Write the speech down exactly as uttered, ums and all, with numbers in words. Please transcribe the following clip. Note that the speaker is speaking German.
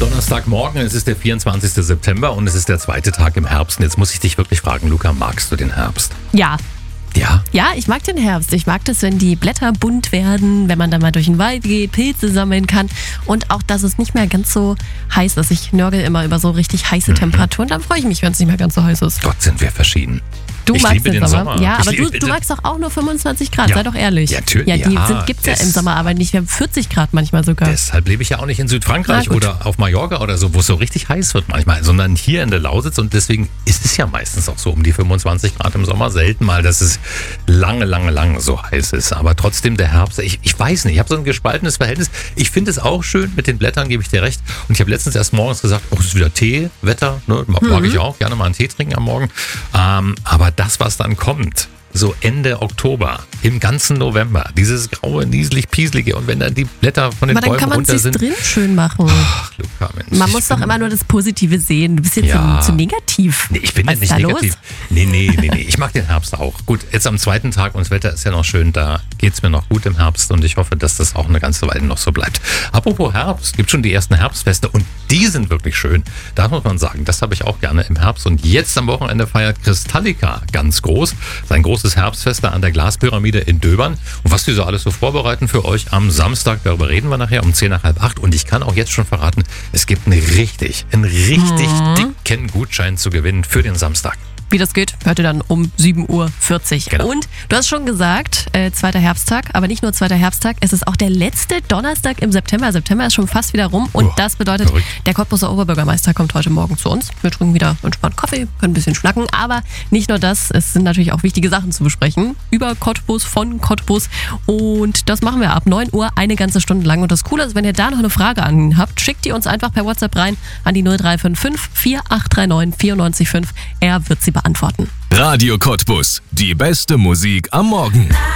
Donnerstagmorgen, es ist der vierundzwanzigster September und es ist der zweite Tag im Herbst. Und jetzt muss ich dich wirklich fragen, Luca, magst du den Herbst? Ja. Ja? Ja, ich mag den Herbst. Ich mag das, wenn die Blätter bunt werden, wenn man dann mal durch den Wald geht, Pilze sammeln kann und auch, dass es nicht mehr ganz so heiß ist. Ich nörgel immer über so richtig heiße Mhm. Temperaturen. Dann freue ich mich, wenn es nicht mehr ganz so heiß ist. Gott, sind wir verschieden. Du Ich magst liebe den, den Sommer. Sommer. Ja, Ich aber du, liebe- du magst doch auch nur fünfundzwanzig Grad, Ja. sei doch ehrlich. Ja, natürlich. Ja, die Ja, sind, gibt's ja es- im Sommer, aber nicht. Wir haben vierzig Grad manchmal sogar. Deshalb lebe ich ja auch nicht in Südfrankreich Na gut. oder auf Mallorca oder so, wo es so richtig heiß wird manchmal, sondern hier in der Lausitz. Und deswegen ist es ja meistens auch so um die fünfundzwanzig Grad im Sommer. Selten mal, dass es lange, lange, lange so heiß ist. Aber trotzdem der Herbst, ich, ich weiß nicht, ich habe so ein gespaltenes Verhältnis. Ich finde es auch schön mit den Blättern, gebe ich dir recht. Und ich habe letztens erst morgens gesagt, oh, es ist wieder Teewetter. Ne? Mag Mhm. ich auch, gerne mal einen Tee trinken am Morgen. Ähm, aber das, was dann kommt, so Ende Oktober, im ganzen November, dieses graue, nieselig, pieselige und wenn dann die Blätter von den Aber dann Bäumen kann man runter es sind. drin schön machen. Ach, Luca, Mensch. Man ich muss doch bin- immer nur das Positive sehen. Du bist jetzt Ja. zu, zu negativ. Nee, ich bin Was ja nicht ist da negativ. los? Nee, nee, nee, nee. Ich mag den Herbst auch. Gut, jetzt am zweiten Tag und das Wetter ist ja noch schön, da geht's mir noch gut im Herbst und ich hoffe, dass das auch eine ganze Weile noch so bleibt. Apropos Herbst, gibt schon die ersten Herbstfeste und die sind wirklich schön. Da muss man sagen, das habe ich auch gerne im Herbst und jetzt am Wochenende feiert Kristallica ganz groß. Sein großes Herbstfest da an der Glaspyramide in Döbern. Und was die so alles so vorbereiten für euch am Samstag, darüber reden wir nachher um zehn nach halb acht. Und ich kann auch jetzt schon verraten, es gibt einen richtig, einen richtig dicken Gutschein zu gewinnen für den Samstag. Wie das geht, hört ihr dann um sieben Uhr vierzig. Genau. Und du hast schon gesagt, äh, zweiter Herbsttag, aber nicht nur zweiter Herbsttag, es ist auch der letzte Donnerstag im September. September ist schon fast wieder rum und Oh, das bedeutet, verrückt. der Cottbuser Oberbürgermeister kommt heute Morgen zu uns. Wir trinken wieder entspannt Kaffee, können ein bisschen schnacken, aber nicht nur das, es sind natürlich auch wichtige Sachen zu besprechen über Cottbus, von Cottbus und das machen wir ab neun Uhr eine ganze Stunde lang und das Coole ist, wenn ihr da noch eine Frage an ihn habt, schickt die uns einfach per WhatsApp rein an die null drei fünf fünf, vier acht drei neun, vier neun fünf. Er wird sie beantworten. Radio Cottbus. Die beste Musik am Morgen.